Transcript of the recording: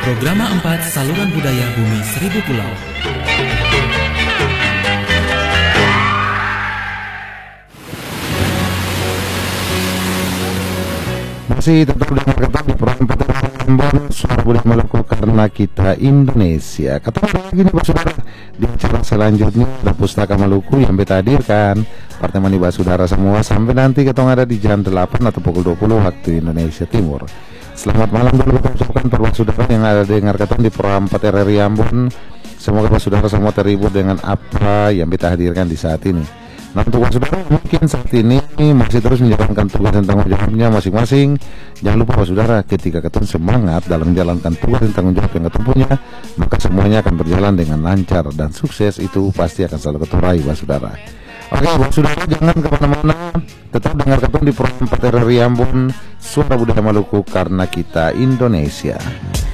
Programa 4 Saluran Budaya Bumi Seribu Pulau. Masih tetap dengan di program Ambon Suara Budaya Maluku karena kita Indonesia. Ketemu lagi nih Basudara di acara selanjutnya ada Pustaka Maluku yang beta hadirkan. Pertemuan Basudara semua sampai nanti ketemu ada di jam 8 atau pukul 20 waktu Indonesia Timur. Selamat malam dulu kita ucapkan para Basudara yang ada dengar ketemu di program 4 RRI Ambon. Semoga Basudara semua terhibur dengan apa yang beta hadirkan di saat ini. Nah, untuk Basudara mungkin saat ini masih terus menjalankan tugas dan tanggung jawabnya masing-masing. Jangan lupa Basudara, ketika ketun semangat dalam menjalankan tugas dan tanggung jawab yang ketun punya, maka semuanya akan berjalan dengan lancar dan sukses itu pasti akan selalu ketun raih Basudara. Oke Basudara, jangan kemana-mana, tetap dengar ketun di program 4 RRI Ambon Suara Budaya Maluku karena kita Indonesia.